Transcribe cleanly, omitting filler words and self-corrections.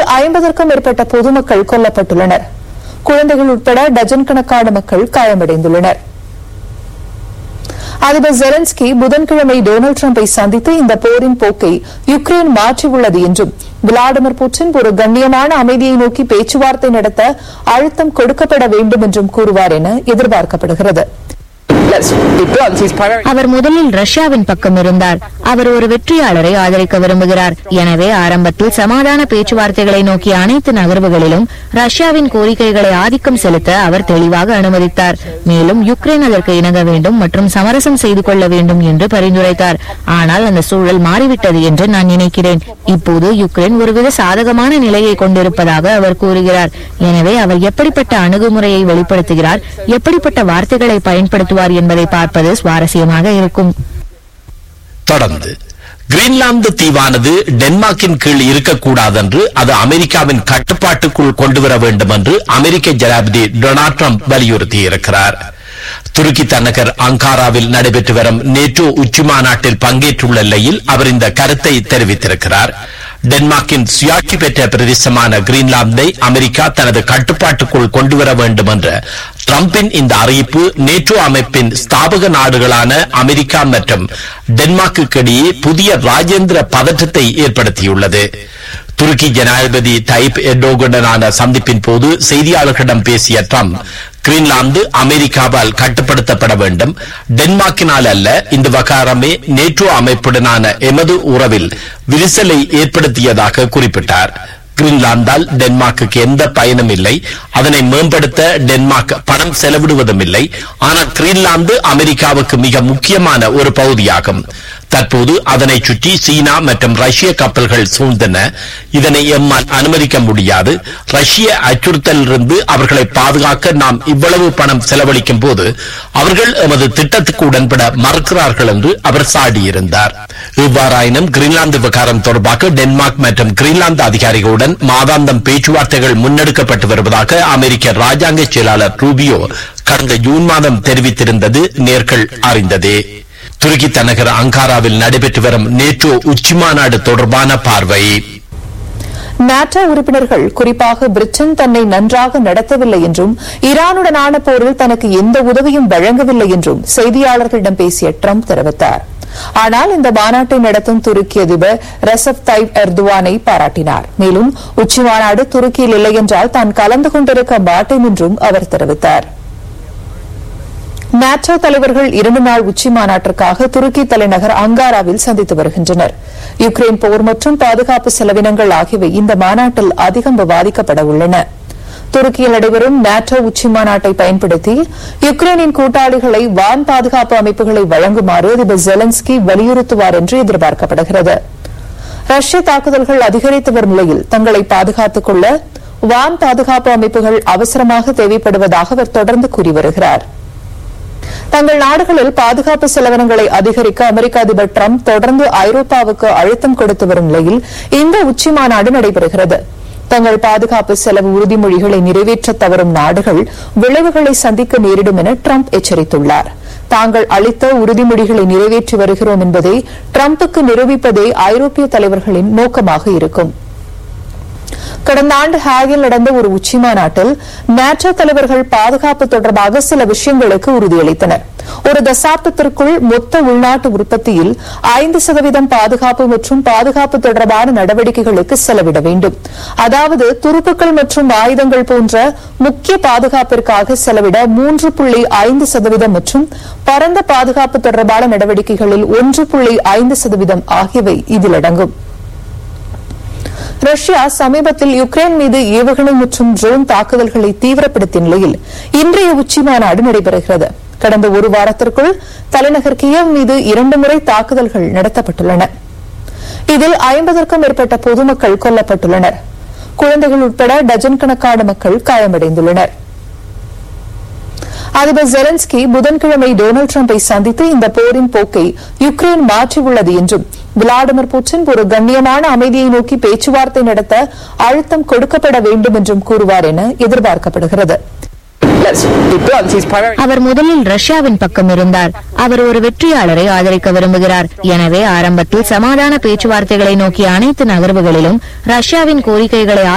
50க்கும் மேற்பட்ட பொதுமக்கள் கொல்லப்பட்டுள்ளனர். குழந்தைகள் உட்பட டஜன் கணக்கான மக்கள் காயமடைந்துள்ளனர். அதிபர் ஜெலன்ஸ்கி புதன்கிழமை டொனால்டு டிரம்பை சந்தித்து இந்த போரின் போக்கை யுக்ரைன் மாற்றியுள்ளது என்றும் விளாடிமிர் புட்டின் ஒரு கண்ணியமான அமைதியை நோக்கி பேச்சுவார்த்தை நடத்த அழுத்தம் கொடுக்கப்பட வேண்டும் என்றும் கூறுவார் என எதிர்பார்க்கப்படுகிறது. அவர் முதலில் ரஷ்யாவின் பக்கம் இருந்தார். அவர் ஒரு வெற்றியாளரை ஆதரிக்க விரும்புகிறார். எனவே ஆரம்பத்தில் சமாதான பேச்சுவார்த்தைகளை நோக்கிய அனைத்து நகர்வுகளிலும் ரஷ்யாவின் கோரிக்கைகளை ஆதிக்கம் செலுத்த அவர் தெளிவாக அனுமதித்தார். மேலும் யுக்ரைன் அதற்கு இணங்க வேண்டும் மற்றும் சமரசம் செய்து கொள்ள வேண்டும் என்று பரிந்துரைத்தார். ஆனால் அந்த சூழல் மாறிவிட்டது என்று நான் நினைக்கிறேன். இப்போது யுக்ரைன் ஒருவித சாதகமான நிலையை கொண்டிருப்பதாக அவர் கூறுகிறார். எனவே அவர் எப்படிப்பட்ட அணுகுமுறையை வெளிப்படுத்துகிறார், எப்படிப்பட்ட வார்த்தைகளை பயன்படுத்துவார் என்பதை பார்ப்பது சுவாரஸ்யமாக இருக்கும். தொடர்ந்து கிரீன்லாந்து தீவானது டென்மார்க்கின் கீழ் இருக்கக்கூடாது என்று அது அமெரிக்காவின் கட்டுப்பாட்டுக்குள் கொண்டுவர வேண்டும் என்று அமெரிக்க ஜனாதிபதி டொனால்டு டிரம்ப் வலியுறுத்தியிருக்கிறார். துருக்கி தலைநகர் அங்காராவில் நடைபெற்று வரும் நேட்டோ உச்சி மாநாட்டில் பங்கேற்றுள்ள நிலையில் அவர் இந்த கருத்தை தெரிவித்திருக்கிறார். டென்மார்க்கின் சுயாட்சி பெற்ற பிரதேசமான கிரீன்லாந்தை அமெரிக்கா தனது கட்டுப்பாட்டுக்குள் கொண்டுவர வேண்டும் என்ற டிரம்பின் இந்த அறிவிப்பு நேட்டோ அமைப்பின் ஸ்தாபக நாடுகளான அமெரிக்கா மற்றும் டென்மார்க்கு இடையே புதிய ராஜேந்திர பதற்றத்தை ஏற்படுத்தியுள்ளது. துருக்கி ஜனாதிபதி தைப் எர்டோகனுடனான சந்திப்பின் போது செய்தியாளர்களிடம் பேசிய டிரம்ப், கிரீன்லாந்து அமெரிக்காவால் கட்டுப்படுத்தப்பட வேண்டும், டென்மார்க்கினால் அல்ல. இந்த விவகாரமே நேட்டோ அமைப்புடனான எமது உறவில் விரிசலை ஏற்படுத்தியதாக குறிப்பிட்டார். கிரீன்லாந்தால் டென்மார்க்கு எந்த பயனும் இல்லை. அதனை மேம்படுத்த டென்மார்க் பணம் செலவிடுவதும் இல்லை. ஆனால் கிரீன்லாந்து அமெரிக்காவுக்கு மிக முக்கியமான ஒரு பகுதியாகும். தற்போது அதனை சுற்றி சீனா மற்றும் ரஷ்ய கப்பல்கள் சூழ்ந்தன. இதனை எம்மால் அனுமதிக்க முடியாது. ரஷ்ய அச்சுறுத்தலிலிருந்து அவர்களை பாதுகாக்க நாம் இவ்வளவு பணம் செலவழிக்கும் போது அவர்கள் எமது திட்டத்துக்கு உடன்பட மறுக்கிறார்கள் என்று அவர் சாடியிருந்தார். இவ்வாறாயினும் கிரீன்லாந்து விவகாரம் தொடர்பாக டென்மார்க் மற்றும் கிரீன்லாந்து அதிகாரிகளுடன் மாதாந்தம் பேச்சுவார்த்தைகள் முன்னெடுக்கப்பட்டு வருவதாக அமெரிக்க ராஜாங்க செயலாளர் ரூபியோ கடந்த ஜூன் மாதம் தெரிவித்திருந்தது நேர்கள் அறிந்ததே. துருக்கி தலைநகர் அங்காராவில் நடைபெற்று வரும் நேட்டோ உச்சி மாநாடு தொடர்பான பார்வை. நாட்டோ உறுப்பினர்கள் குறிப்பாக பிரிட்டன் தன்னை நன்றாக நடத்தவில்லை என்றும் ஈரானுடனான போரில் தனக்கு எந்த உதவியும் வழங்கவில்லை என்றும் செய்தியாளர்களிடம் பேசிய டிரம்ப் தெரிவித்தார். ஆனால் இந்த மாநாட்டை நடத்தும் துருக்கி அதிபர் ரெசப் தைப் எர்துவானை பாராட்டினார். மேலும் உச்சி மாநாடு துருக்கியில் இல்லை என்றால் தான் கலந்து கொண்டிருக்க மாட்டேன் என்றும் அவர் தெரிவித்தார். நாட்டோ தலைவர்கள் 2 நாள் உச்சி மாநாட்டிற்காக துருக்கி தலைநகர் அங்காராவில் சந்தித்து வருகின்றனர். யுக்ரைன் போர் மற்றும் பாதுகாப்பு செலவினங்கள் ஆகியவை இந்த மாநாட்டில் அதிகம் விவாதிக்கப்பட உள்ளன. துருக்கியில் நடைபெறும் நாட்டோ உச்சி மாநாட்டை பயன்படுத்தி யுக்ரைனின் கூட்டாளிகளை வான் பாதுகாப்பு அமைப்புகளை வழங்குமாறு அதிபர் ஜெலன்ஸ்கி வலியுறுத்துவார் என்று எதிர்பார்க்கப்படுகிறது. ரஷ்ய தாக்குதல்கள் அதிகரித்து வரும் நிலையில் தங்களை பாதுகாத்துக் கொள்ள வான் பாதுகாப்பு அமைப்புகள் அவசரமாக தேவைப்படுவதாக அவர் தொடர்ந்து கூறி வருகிறார். தங்கள் நாடுகளில் பாதுகாப்பு செலவினங்களை அதிகரிக்க அமெரிக்க அதிபர் டிரம்ப் தொடர்ந்து ஐரோப்பாவுக்கு அழுத்தம் கொடுத்து வரும் நிலையில் இந்த உச்சி மாநாடு நடைபெறுகிறது. தங்கள் பாதுகாப்பு செலவு உறுதிமொழிகளை நிறைவேற்ற தவறும் நாடுகள் விளைவுகளை சந்திக்க நேரிடும் என டிரம்ப் எச்சரித்துள்ளார். தாங்கள் அளித்த உறுதிமொழிகளை நிறைவேற்றி வருகிறோம் என்பதை டிரம்புக்கு நிரூபிப்பதே ஐரோப்பிய தலைவர்களின் நோக்கமாக இருக்கும். கடந்த ஆண்டு ஹேகில் நடந்த ஒரு உச்சி மாநாட்டில் நாட்டோ தலைவர்கள் பாதுகாப்பு தொடர்பாக சில விஷயங்களுக்கு உறுதியளித்தனர். ஒரு தசாப்தத்திற்குள் மொத்த உள்நாட்டு உற்பத்தியில் 5% பாதுகாப்பு மற்றும் பாதுகாப்பு தொடர்பான நடவடிக்கைகளுக்கு செலவிட வேண்டும். அதாவது துருப்புக்கள் மற்றும் ஆயுதங்கள் போன்ற முக்கிய பாதுகாப்பிற்காக செலவிட 3.5% மற்றும் பரந்த பாதுகாப்பு தொடர்பான நடவடிக்கைகளில் 1.5% ஆகியவை இதில் அடங்கும். ரஷ்யா சமீபத்தில் யுக்ரைன் மீது ஏவுகணை மற்றும் ட்ரோன் தாக்குதல்களை தீவிரப்படுத்திய நிலையில் இன்றைய உச்சி மாநாடு நடைபெறுகிறது. கடந்த ஒரு வாரத்திற்குள் தலைநகர் கியவ் மீது 2 முறை தாக்குதல்கள் நடத்தப்பட்டுள்ளன. இதில் 50க்கும் மேற்பட்ட பொதுமக்கள் கொல்லப்பட்டுள்ளனர். குழந்தைகள் உட்பட டஜன் கணக்கான மக்கள் காயமடைந்துள்ளனர். அதிபர் ஜெலன்ஸ்கி புதன்கிழமை டொனால்டு டிரம்பை சந்தித்து இந்த போரின் போக்கை யுக்ரைன் மாற்றியுள்ளது என்றும் விளாடிமிர் புட்டின் ஒரு கண்ணியமான அமைதியை நோக்கி பேச்சுவார்த்தை நடத்த அழுத்தம் கொடுக்கப்பட வேண்டும் என்றும் கூறுவார் என எதிர்பார்க்கப்படுகிறது. அவர் முதலில் ரஷ்யாவின் பக்கம் இருந்தார். அவர் ஒரு வெற்றியாளரை ஆதரிக்க விரும்புகிறார். எனவே ஆரம்பத்தில் சமாதான பேச்சுவார்த்தைகளை நோக்கிய அனைத்து நகர்வுகளிலும் ரஷ்யாவின் கோரிக்கைகளை